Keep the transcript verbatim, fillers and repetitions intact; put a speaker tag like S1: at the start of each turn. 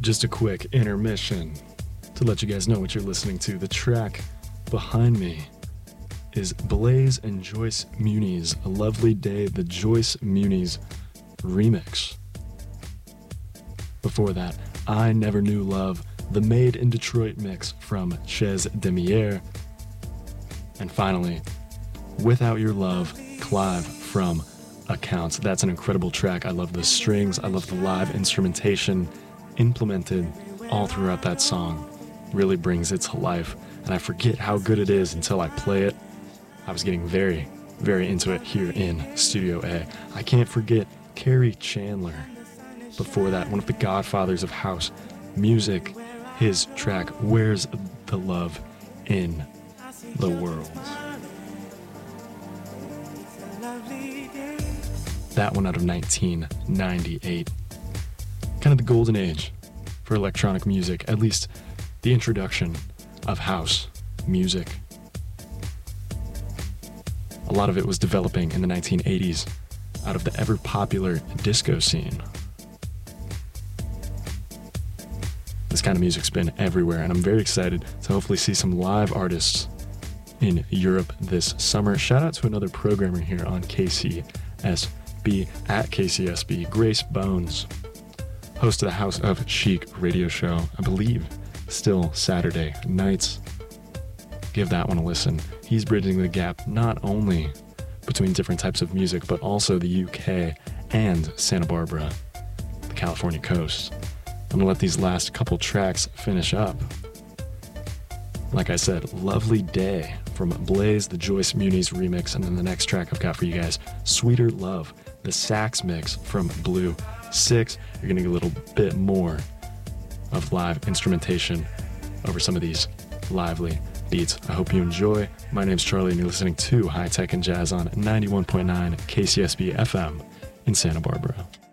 S1: Just a quick intermission to let you guys know what you're listening to. The track behind me is Blaze and Joyce Muniz, A Lovely Day, the Joyce Muniz remix. Before that, I Never Knew Love, the Made in Detroit mix from Chez Demier. And finally, Without Your Love, Clive from Accounts. That's an incredible track. I love the strings, I love the live instrumentation implemented all throughout that song. Really brings it to life, and I forget how good it is until I play it. I was getting very, very into it here in Studio A. I can't forget Kerry Chandler. Before that, one of the godfathers of house music, his track, Where's the Love in the World? That one out of nineteen ninety-eight. Kind of the golden age for electronic music, at least the introduction of house music. A lot of it was developing in the nineteen eighties out of the ever-popular disco scene. This kind of music's been everywhere, and I'm very excited to hopefully see some live artists in Europe this summer. Shout out to another programmer here on K C S B, at K C S B, Grace Bones, host of the House of Chic radio show, I believe still Saturday nights. Give that one a listen. He's bridging the gap not only between different types of music, but also the U K and Santa Barbara, the California coast. I'm gonna let these last couple tracks finish up. Like I said, Lovely Day from Blaze, the Joyce Muniz remix, and then the next track I've got for you guys, Sweeter Love, the sax mix from Blue Six. You're gonna get a little bit more of live instrumentation over some of these lively beats. I hope you enjoy. My name's Charlie, and you're listening to High Tech and Jazz on ninety-one point nine K C S B F M in Santa Barbara.